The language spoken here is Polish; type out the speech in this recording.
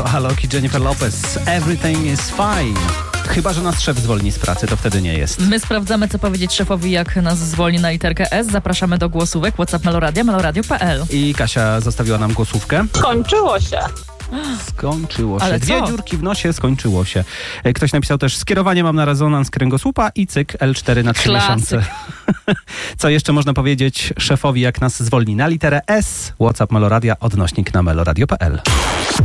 to Alok i Jennifer Lopez. Everything is fine. Chyba że nas szef zwolni z pracy, to wtedy nie jest. My sprawdzamy, co powiedzieć szefowi, jak nas zwolni na literkę S. Zapraszamy do głosówek. WhatsApp Meloradia, meloradio.pl. I Kasia zostawiła nam głosówkę. Skończyło się. Skończyło się. Ale Dwie co? dziurki w nosie, skończyło się. Ktoś napisał też, skierowanie mam na rezonans kręgosłupa i cyk L4 na 3 Klasyk. miesiące. Co jeszcze można powiedzieć szefowi, jak nas zwolni na literę S? WhatsApp Meloradia, odnośnik na meloradio.pl.